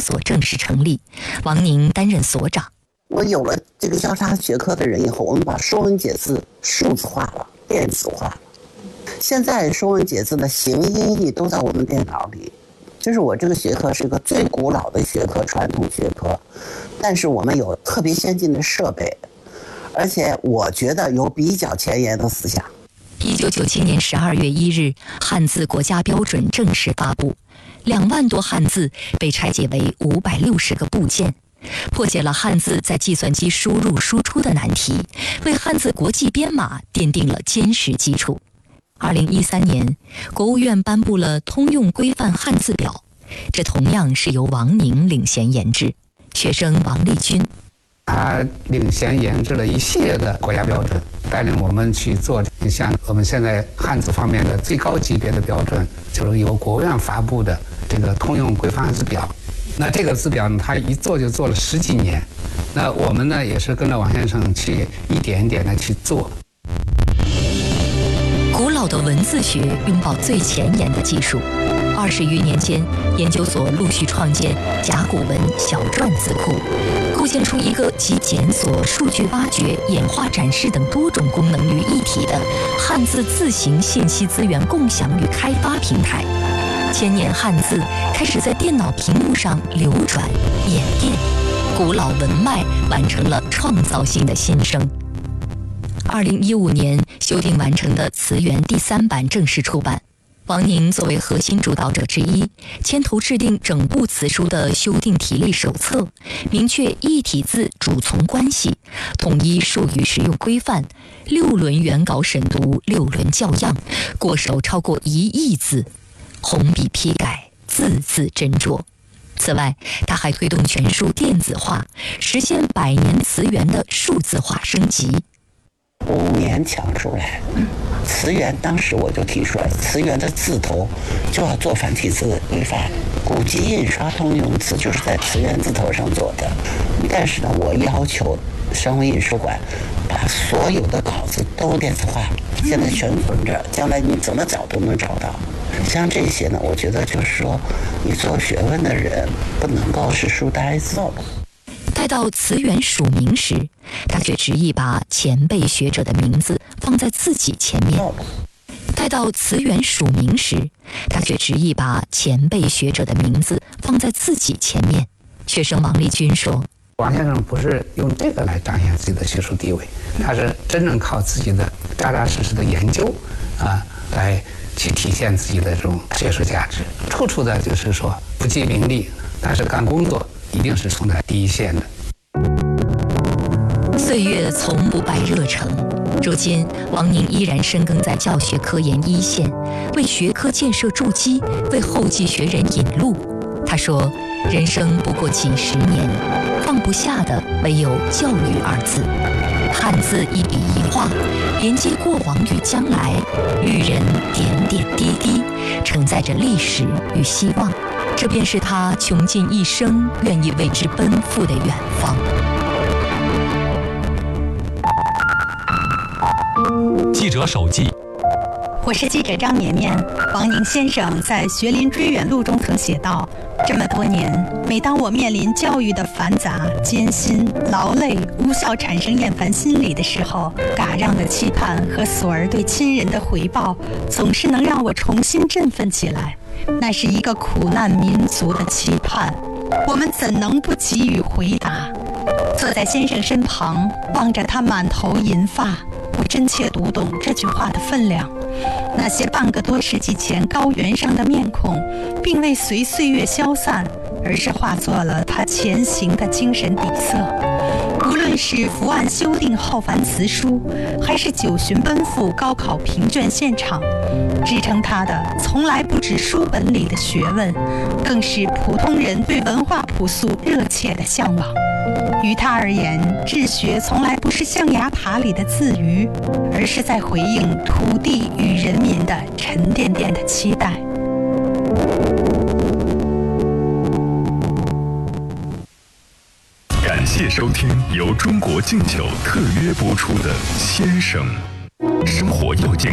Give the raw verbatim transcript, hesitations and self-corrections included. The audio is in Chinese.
所正式成立，王宁担任所长。 我有了这个交叉学科的人以后，我们把说文解字数字化了，电子化了。现在说文解字的形音义都在我们电脑里。就是我这个学科是个最古老的学科，传统学科，但是我们有特别先进的设备，而且我觉得有比较前沿的思想。 一九九七年十二月一日，汉字国家标准正式发布，两万多汉字被拆解为五百六十个部件，破解了汉字在计算机输入输出的难题，为汉字国际编码奠定了坚实基础。二零一三年，国务院颁布了通用规范汉字表，这同样是由王宁领衔研制。学生王立军， 他领衔研制了一系列的国家标准，带领我们去做像我们现在汉字方面的最高级别的标准，就是由国务院发布的这个通用规范汉字表。那这个字表呢，他一做就做了十几年，那我们呢也是跟着王先生去一点一点的去做。 古老的文字学拥抱最前沿的技术，二十余年间，研究所陆续创建甲骨文小篆字库，构建出一个集检索、数据挖掘、演化展示等多种功能于一体的汉字字形信息资源共享与开发平台。千年汉字开始在电脑屏幕上流转演变，古老文脉完成了创造性的新生。二零一五年修订完成的词源第三版正式出版，王宁作为核心主导者之一，牵头制定整部词书的修订题例手册，明确异体字主从关系，统一术语使用规范，六轮原稿审读，六轮校样，过手超过一亿字，红笔批改，字字斟酌。此外，他还推动全书电子化，实现百年词源的数字化升级。 五年抢出来，词源当时我就提出来，词源的字头就要做繁体字规范，古籍印刷通用字就是在词源字头上做的。但是呢，我要求商务印书馆把所有的稿子都电子化，现在全存着，将来你怎么找都能找到。像这些呢，我觉得就是说，你做学问的人不能够是书呆子。 待到词源署名时，他却执意把前辈学者的名字放在自己前面。待到词源署名时，他却执意把前辈学者的名字放在自己前面。学生王立军说：“ 王先生不是用这个来彰显自己的学术地位，他是真正靠自己的扎扎实实的研究啊，来去体现自己的这种学术价值。处处的就是说不计名利，但是干工作一定是冲在第一线的。” 岁月从不败热诚，如今王宁依然深耕在教学科研一线，为学科建设筑基，为后继学人引路。他说：“人生不过几十年，放不下的唯有教育二字。汉字一笔一画，连接过往与将来，育人点点滴滴，承载着历史与希望。这便是他穷尽一生愿意为之奔赴的远方。” 记者手记， 我是记者张绵绵。王宁先生在《学林追远录》中曾写道：“这么多年，每当我面临教育的繁杂、艰辛、劳累、无效产生厌烦心理的时候，嘎让的期盼和索儿对亲人的回报，总是能让我重新振奋起来。那是一个苦难民族的期盼，我们怎能不给予回答？”坐在先生身旁，望着他满头银发，我真切读懂这句话的分量。那些半个多世纪前高原上的面孔，并未随岁月消散，而是化作了他前行的精神底色。无论是伏案修订浩繁词书，还是九旬奔赴高考评卷现场，支撑他的从来不止书本里的学问，更是普通人对文化朴素热切的向往。于他而言，治学从来不是象牙塔里的自娱，而是在回应土地与人民的沉甸甸的期待。 感谢收听由中国敬酒特约播出的《先生生活要健